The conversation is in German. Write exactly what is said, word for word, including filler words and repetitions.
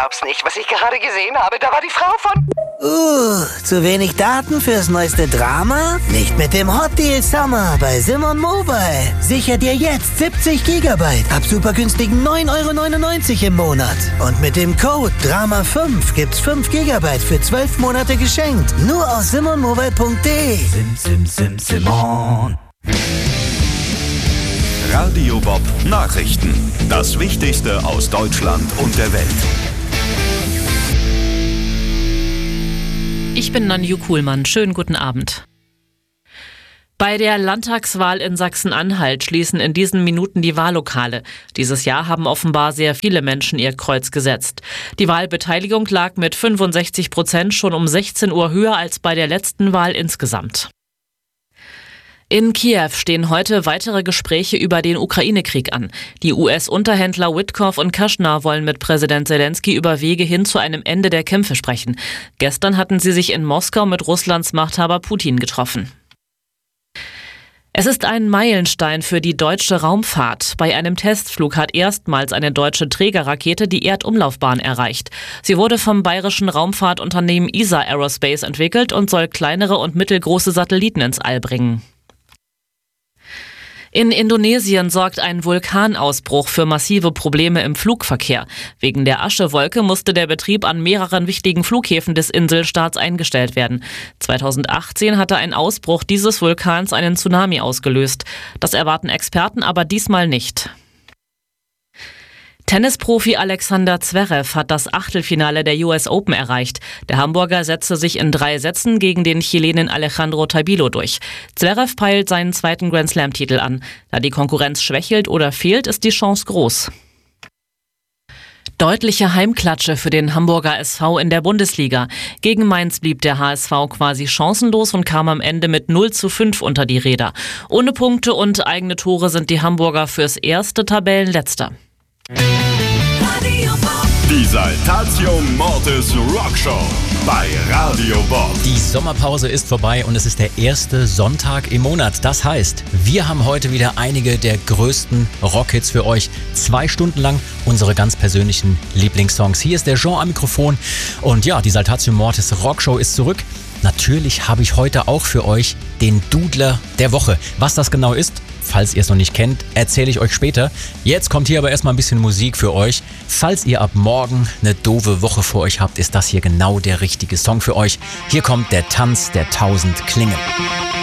glaub's nicht, was ich gerade gesehen habe. Da war die Frau von... Uh, zu wenig Daten fürs neueste Drama? Nicht mit dem Hot Deal Summer bei Simon Mobile. Sicher dir jetzt siebzig Gigabyte ab super günstigen neun Euro neunundneunzig im Monat. Und mit dem Code Drama fünf gibt's fünf Gigabyte für zwölf Monate geschenkt. Nur auf simon mobile punkt de. Sim, sim, sim, Simon. Radio Bob Nachrichten. Das Wichtigste aus Deutschland und der Welt. Ich bin Nanju Kuhlmann. Schönen guten Abend. Bei der Landtagswahl in Sachsen-Anhalt schließen in diesen Minuten die Wahllokale. Dieses Jahr haben offenbar sehr viele Menschen ihr Kreuz gesetzt. Die Wahlbeteiligung lag mit fünfundsechzig Prozent schon um sechzehn Uhr höher als bei der letzten Wahl insgesamt. In Kiew stehen heute weitere Gespräche über den Ukraine-Krieg an. Die U S-Unterhändler Witkoff und Kushner wollen mit Präsident Zelensky über Wege hin zu einem Ende der Kämpfe sprechen. Gestern hatten sie sich in Moskau mit Russlands Machthaber Putin getroffen. Es ist ein Meilenstein für die deutsche Raumfahrt. Bei einem Testflug hat erstmals eine deutsche Trägerrakete die Erdumlaufbahn erreicht. Sie wurde vom bayerischen Raumfahrtunternehmen E S A Aerospace entwickelt und soll kleinere und mittelgroße Satelliten ins All bringen. In Indonesien sorgt ein Vulkanausbruch für massive Probleme im Flugverkehr. Wegen der Aschewolke musste der Betrieb an mehreren wichtigen Flughäfen des Inselstaats eingestellt werden. zweitausendachtzehn hatte ein Ausbruch dieses Vulkans einen Tsunami ausgelöst. Das erwarten Experten aber diesmal nicht. Tennisprofi Alexander Zverev hat das Achtelfinale der U S Open erreicht. Der Hamburger setzte sich in drei Sätzen gegen den Chilenen Alejandro Tabilo durch. Zverev peilt seinen zweiten Grand-Slam-Titel an. Da die Konkurrenz schwächelt oder fehlt, ist die Chance groß. Deutliche Heimklatsche für den Hamburger S V in der Bundesliga. Gegen Mainz blieb der H S V quasi chancenlos und kam am Ende mit null zu fünf unter die Räder. Ohne Punkte und eigene Tore sind die Hamburger fürs erste Tabellenletzter. Die Saltatio Mortis Rockshow bei Radio Bob. Die Sommerpause ist vorbei und es ist der erste Sonntag im Monat. Das heißt, wir haben heute wieder einige der größten Rockhits für euch. Zwei Stunden lang unsere ganz persönlichen Lieblingssongs. Hier ist der Jean am Mikrofon und ja, die Saltatio Mortis Rockshow ist zurück. Natürlich habe ich heute auch für euch den Dudler der Woche. Was das genau ist, falls ihr es noch nicht kennt, erzähle ich euch später. Jetzt kommt hier aber erstmal ein bisschen Musik für euch. Falls ihr ab morgen eine doofe Woche vor euch habt, ist das hier genau der richtige Song für euch. Hier kommt der Tanz der tausend Klingen.